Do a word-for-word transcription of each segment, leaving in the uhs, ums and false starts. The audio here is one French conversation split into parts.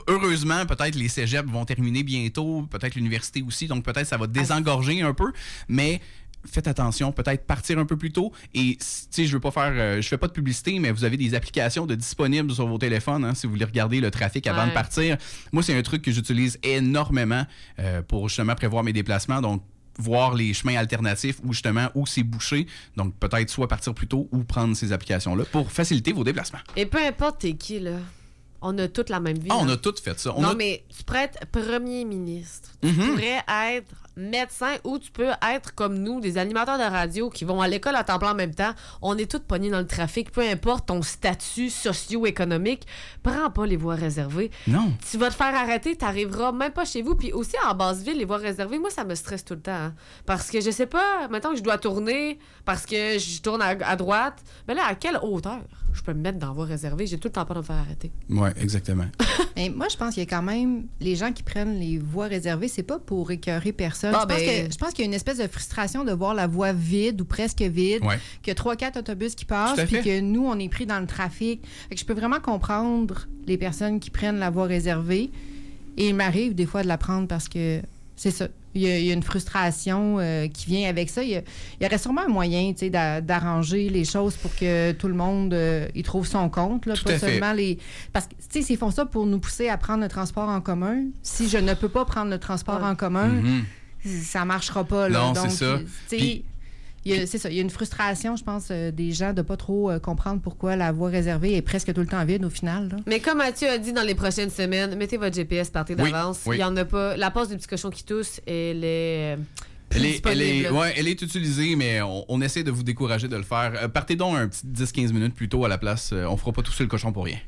heureusement, peut-être les cégeps vont terminer bientôt, peut-être l'université aussi, donc peut-être ça va désengorger un peu, mais faites attention, peut-être partir un peu plus tôt. Et, tu sais, je veux pas faire, euh, je fais pas de publicité, mais vous avez des applications de disponibles sur vos téléphones, hein, si vous voulez regarder le trafic avant ouais. de partir. Moi, c'est un truc que j'utilise énormément euh, pour justement prévoir mes déplacements. Donc, voir les chemins alternatifs où justement où c'est bouché. Donc, peut-être soit partir plus tôt ou prendre ces applications-là pour faciliter vos déplacements. Et peu importe t'es qui, là. On a toute la même vie. Ah, on hein? a toutes fait ça. On non, a... mais tu pourrais être premier ministre. Tu Mm-hmm. pourrais être médecin ou tu peux être comme nous, des animateurs de radio qui vont à l'école à temps plein en même temps. On est tous pognés dans le trafic. Peu importe ton statut socio-économique, prends pas les voies réservées. Non. Tu vas te faire arrêter, t'arriveras même pas chez vous. Puis aussi, en basse-ville, les voies réservées, moi, ça me stresse tout le temps. Hein. Parce que je sais pas, maintenant que je dois tourner, parce que je tourne à, à droite, mais là, à quelle hauteur je peux me mettre dans la voie réservée? J'ai tout le temps peur de me faire arrêter. Oui, exactement. Mais moi, je pense qu'il y a quand même les gens qui prennent les voies réservées, c'est pas pour écœurer personne. Ah, je, pense ben... que, je pense qu'il y a une espèce de frustration de voir la voie vide ou presque vide, Ouais. qu'il y a trois, quatre autobus qui passent, puis fait. que nous, on est pris dans le trafic. Fait que je peux vraiment comprendre les personnes qui prennent la voie réservée. Et il m'arrive des fois de la prendre parce que c'est ça. Il y a, il y a une frustration euh, qui vient avec ça. Il y, a, il y aurait sûrement un moyen, tu sais, d'a, d'arranger les choses pour que tout le monde euh, y trouve son compte. Là, Tout pas à fait. seulement les. Parce que, tu sais, s'ils font ça pour nous pousser à prendre le transport en commun, si je ne peux pas prendre le transport Ouais. en commun, Mm-hmm. ça marchera pas. Là. Non, Donc, c'est ça. tu sais, Puis- il y a- c'est ça. Il y a une frustration, je pense, euh, des gens de pas trop euh, comprendre pourquoi la voie réservée est presque tout le temps vide au final. Là. Mais comme Mathieu a dit dans les prochaines semaines, mettez votre G P S, partez Oui, d'avance. oui. Il y en a pas. La passe du petit cochon qui tousse, elle est. plus Elle est, elle, disponible, est, là. ouais, elle est utilisée, mais on, on essaie de vous décourager de le faire. Euh, partez donc un petit dix quinze minutes plus tôt à la place. Euh, on fera pas tousser le cochon pour rien.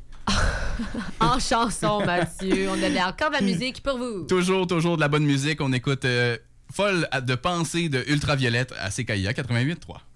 En chanson, Mathieu. On a encore de la musique pour vous. Toujours, toujours de la bonne musique. On écoute euh, Folle de pensée de Ultraviolette à C K I A quatre-vingt-huit point trois.